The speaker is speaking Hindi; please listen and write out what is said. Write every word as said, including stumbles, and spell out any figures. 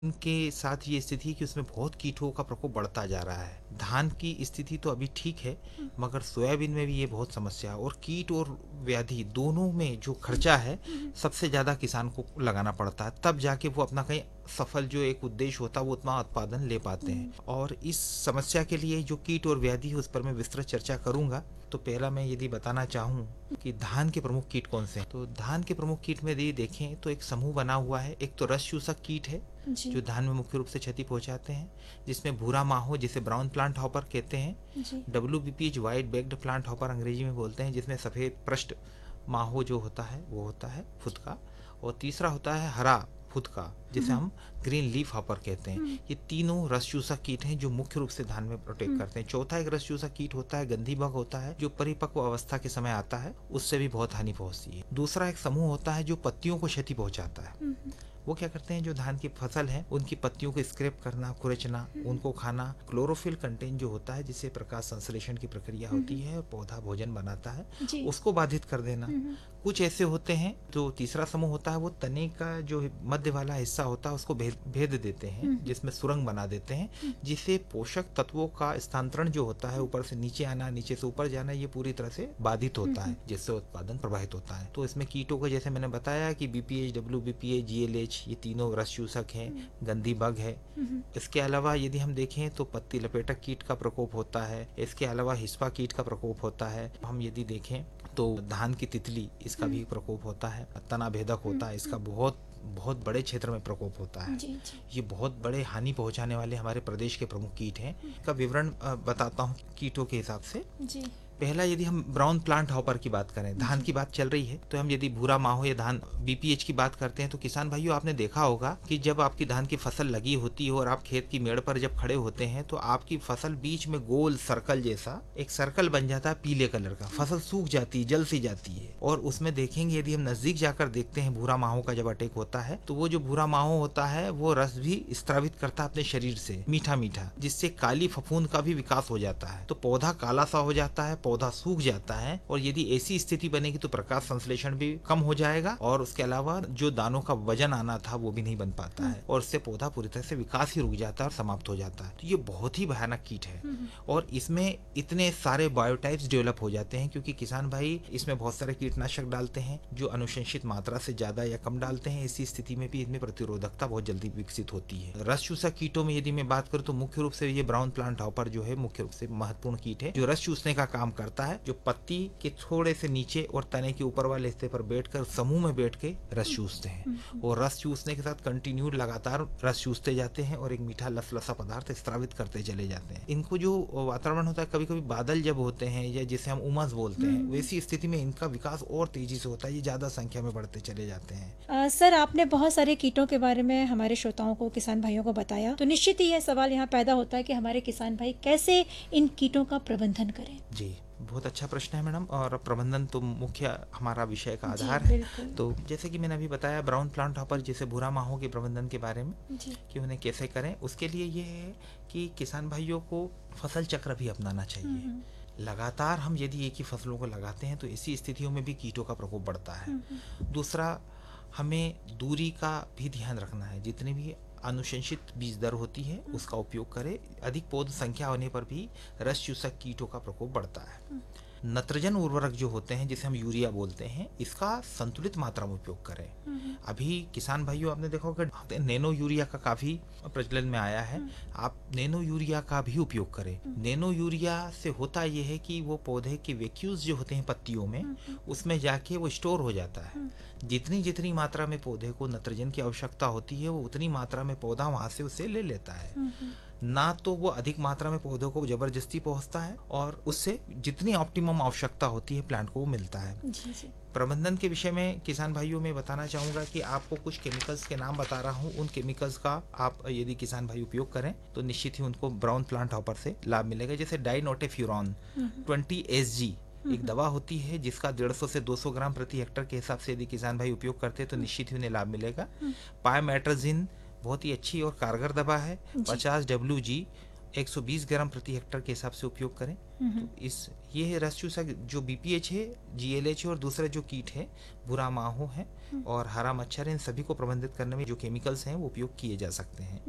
के साथ ये स्थिति है कि उसमें बहुत कीटों का प्रकोप बढ़ता जा रहा है। धान की स्थिति तो अभी ठीक है, मगर सोयाबीन में भी ये बहुत समस्या है और कीट और व्याधि दोनों में जो खर्चा है सबसे ज़्यादा किसान को लगाना पड़ता है, तब जाके वो अपना कहीं सफल जो एक उद्देश्य होता है वो उतना उत्पादन ले पाते हैं। और इस समस्या के लिए जो कीट और व्याधि है उस पर मैं विस्तृत चर्चा करूंगा। तो पहला मैं यदि बताना चाहूँ कि धान के प्रमुख कीट कौन से हैं, तो धान के प्रमुख कीट में यदि देखें तो एक समूह बना हुआ है। एक तो रस चूसक कीट है जी। जो धान में मुख्य रूप से क्षति पहुंचाते हैं, जिसमें भूरा माहो जिसे ब्राउन प्लांट हॉपर कहते हैं, जी। W B P H white bagged plant hopper अंग्रेजी में बोलते हैं, जिसमें सफ़ेद पृष्ठ माहो जो होता है वो होता है फुदका, और तीसरा होता है हरा फुदका जिसे हम ग्रीन लीफ हॉपर कहते हैं। ये तीनों रस चूसक कीट हैं जो मुख्य रूप से धान में प्रोटेक्ट करते हैं। चौथा एक रस चूसक कीट होता है गंधी बग होता है, जो परिपक्व अवस्था के समय आता है, उससे भी बहुत हानि पहुंचती है। दूसरा एक समूह होता है जो पत्तियों को क्षति पहुंचाता है। वो क्या करते हैं, जो धान की फसल है उनकी पत्तियों को स्क्रैप करना, कुरेचना, उनको खाना। क्लोरोफिल कंटेंट जो होता है जिससे प्रकाश संश्लेषण की प्रक्रिया होती है और पौधा भोजन बनाता है, जी। उसको बाधित कर देना। कुछ ऐसे होते हैं जो तीसरा समूह होता है वो तने का जो मध्य वाला हिस्सा होता है उसको भेद भेद देते हैं, जिसमें सुरंग बना देते हैं, जिससे पोषक तत्वों का स्थानांतरण जो होता है ऊपर से नीचे आना, नीचे से ऊपर जाना, ये पूरी तरह से बाधित होता है, जिससे उत्पादन प्रभावित होता है। तो इसमें कीटों को जैसे मैंने बताया कि बीपीएच, डब्ल्यू बीपीएच, जीएलएच, ये तीनों रस चूसक हैं, गंधी बग है। इसके अलावा यदि हम देखें तो पत्ती लपेटक कीट का प्रकोप होता है। इसके अलावा हिस्पा कीट का प्रकोप होता है। हम यदि देखें तो धान की तितली, इसका भी प्रकोप होता है। तना भेदक होता है, इसका बहुत बहुत बड़े क्षेत्र में प्रकोप होता है। जी, जी। ये बहुत बड़े हानि पहुंचाने वाले हमारे प्रदेश के प्रमुख कीट हैं। इसका विवरण बताता हूँ कीटों के हिसाब से। जी। पहला यदि हम ब्राउन प्लांट हॉपर की बात करें, धान की बात चल रही है, तो हम यदि भूरा माहो या धान बीपीएच की बात करते हैं तो किसान भाइयों आपने देखा होगा कि जब आपकी धान की फसल लगी होती है और आप खेत की मेड़ पर जब खड़े होते हैं तो आपकी फसल बीच में गोल सर्कल जैसा एक सर्कल बन जाता है पीले कलर का, फसल सूख जाती है, जल सी जाती है। और उसमें देखेंगे यदि हम नजदीक जाकर देखते हैं भूरा माहो का जब अटैक होता है तो वो जो भूरा माहो होता है वो रस भी स्त्रावित करता है अपने शरीर से, मीठा मीठा, जिससे काली फफूंद का भी विकास हो जाता है। तो पौधा काला सा हो जाता है, पौधा सूख जाता है, और यदि ऐसी स्थिति बनेगी तो प्रकाश संश्लेषण भी कम हो जाएगा, और उसके अलावा जो दानों का वजन आना था वो भी नहीं बन पाता है, और इससे पौधा पूरी तरह से विकास ही रुक जाता है और समाप्त हो जाता है। तो ये बहुत ही भयानक कीट है, और इसमें इतने सारे बायोटाइप्स डेवलप हो जाते हैं क्योंकि किसान भाई इसमें बहुत सारे कीटनाशक डालते हैं जो अनुशंसित मात्रा से ज्यादा या कम डालते हैं। इसी स्थिति में भी इनमें प्रतिरोधकता बहुत जल्दी विकसित होती है। रस चूसक कीटों में यदि मैं बात करूँ तो मुख्य रूप से ये ब्राउन प्लांट हॉपर जो है मुख्य रूप से महत्वपूर्ण कीट है जो रस चूसने का काम करता है, जो पत्ती के थोड़े से नीचे और तने के ऊपर वाले हिस्से पर बैठकर समूह में बैठ के रस चूसते हैं, और रस चूसने के साथ कंटिन्यू लगातार रस चूसते जाते हैं और एक मीठा लसलसा पदार्थ स्त्रावित करते चले जाते हैं। इनको जो वातावरण होता है, कभी कभी बादल जब होते हैं या जिसे हम उमस बोलते हैं, वैसी स्थिति में इनका विकास और तेजी से होता है, ये ज्यादा संख्या में बढ़ते चले जाते हैं। आ, सर आपने बहुत सारे कीटों के बारे में हमारे श्रोताओं को, किसान भाइयों को बताया, तो निश्चित ही यह सवाल यहाँ पैदा होता है कि हमारे किसान भाई कैसे इन कीटों का प्रबंधन करें। जी, बहुत अच्छा प्रश्न है मैडम, और प्रबंधन तो मुख्य हमारा विषय का आधार है। तो जैसे कि मैंने अभी बताया ब्राउन प्लांट हॉपर जैसे भूरा माहो के प्रबंधन के बारे में जी। कि उन्हें कैसे करें, उसके लिए ये है कि किसान भाइयों को फसल चक्र भी अपनाना चाहिए। लगातार हम यदि एक ही फसलों को लगाते हैं तो ऐसी स्थितियों में भी कीटों का प्रकोप बढ़ता है। दूसरा, हमें दूरी का भी ध्यान रखना है। जितनी भी अनुशंसित बीज दर होती है उसका उपयोग करें। अधिक पौध संख्या होने पर भी रस चूसक कीटों का प्रकोप बढ़ता है। नत्रजन उर्वरक जो होते हैं जिसे हम यूरिया बोलते हैं, इसका संतुलित मात्रा में उपयोग करें। अभी किसान भाइयों आपने देखा होगा नैनो यूरिया का काफी प्रचलन में आया है, आप नैनो यूरिया का भी उपयोग करें। नैनो यूरिया से होता यह है कि वो पौधे के वैक्यूल्स जो होते हैं पत्तियों में, उसमें जाके वो स्टोर हो जाता है। जितनी जितनी मात्रा में पौधे को नत्रजन की आवश्यकता होती है वो उतनी मात्रा में पौधा वहां से उसे ले लेता है। ना तो वो अधिक मात्रा में पौधों को जबरदस्ती पहुंचता है, और उससे जितनी ऑप्टिमम आवश्यकता होती है प्लांट को वो मिलता है। जी जी। प्रबंधन के विषय में किसान भाइयों में बताना चाहूँगा कि आपको कुछ केमिकल्स के नाम बता रहा हूँ। उन केमिकल्स का आप यदि किसान भाई उपयोग करें तो निश्चित ही उनको ब्राउन प्लांट हॉपर से लाभ मिलेगा। जैसे डाइनोटेफ्यूरॉन ट्वेंटी एस जी एक दवा होती है जिसका डेढ़ सौ से दो सौ ग्राम प्रति हेक्टर के हिसाब से यदि किसान भाई उपयोग करते हैं तो निश्चित ही उन्हें लाभ मिलेगा। पायमेट्राजिन बहुत ही अच्छी और कारगर दवा है, पचास डब्ल्यू जी एक सौ बीस ग्राम प्रति हेक्टर के हिसाब से उपयोग करें। तो इस ये है रस चूसा जो बीपीएच है, जीएलएच है और दूसरा जो कीट है भूरा माहो है और हरा मच्छर है, इन सभी को प्रबंधित करने में जो केमिकल्स हैं वो उपयोग किए जा सकते हैं।